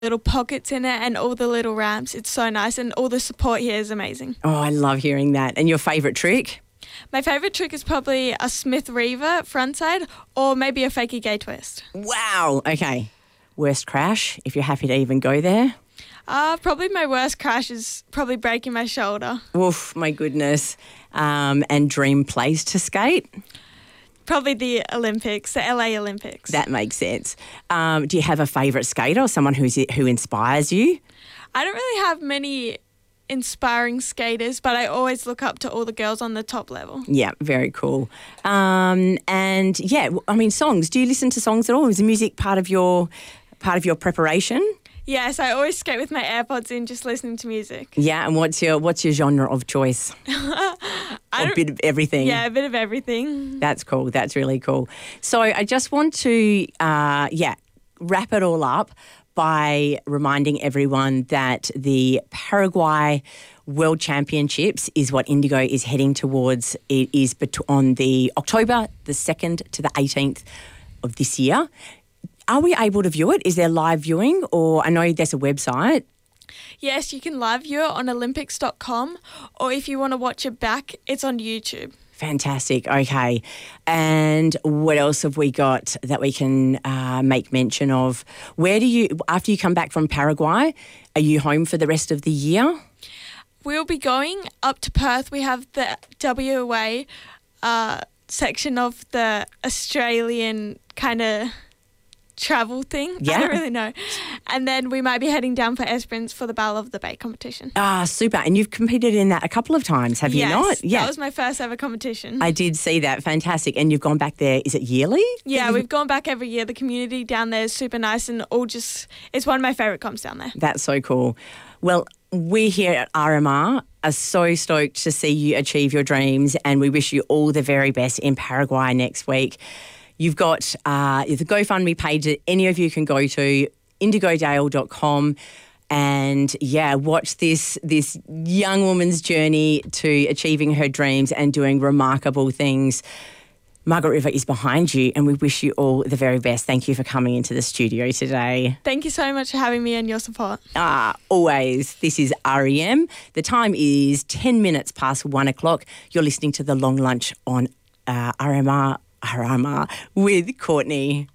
little pockets in it and all the little ramps. It's so nice, and all the support here is amazing. Oh, I love hearing that. And your favourite trick? My favourite trick is probably a Smith Reaver frontside or maybe a fakie gay twist. Wow. Okay. Worst crash, if you're happy to even go there? Probably my worst crash is probably breaking my shoulder. Oof, my goodness. And dream place to skate? Probably the Olympics, the LA Olympics. That makes sense. Do you have a favourite skater or someone who inspires you? I don't really have many inspiring skaters, but I always look up to all the girls on the top level. Yeah, very cool. And yeah, I mean, songs. Do you listen to songs at all? Is music part of your preparation? Yes, I always skate with my AirPods in, just listening to music. Yeah, and what's your genre of choice? A bit of everything. Yeah, a bit of everything. That's cool. That's really cool. So I just want to, wrap it all up by reminding everyone that the Paraguay World Championships is what Indigo is heading towards. It is on the October the 2nd to the 18th of this year. Are we able to view it? Is there live viewing? Or I know there's a website. Yes, you can live view it on Olympics.com, or if you want to watch it back, it's on YouTube. Fantastic. Okay. And what else have we got that we can make mention of? After you come back from Paraguay, are you home for the rest of the year? We'll be going up to Perth. We have the WA section of the Australian kind of travel thing. Yeah. I don't really know. And then we might be heading down for Esperance for the Battle of the Bay competition. Ah, super. And you've competed in that a couple of times, have you not? Yeah, that was my first ever competition. I did see that. Fantastic. And you've gone back there, is it yearly? Yeah, we've gone back every year. The community down there is super nice and it's one of my favourite comps down there. That's so cool. Well, we here at RMR are so stoked to see you achieve your dreams, and we wish you all the very best in Paraguay next week. You've got the GoFundMe page that any of you can go to, indigodale.com, and watch this young woman's journey to achieving her dreams and doing remarkable things. Margaret River is behind you, and we wish you all the very best. Thank you for coming into the studio today. Thank you so much for having me and your support. Always. This is REM. The time is 10 minutes past 1 o'clock. You're listening to The Long Lunch on RMR with Courtney.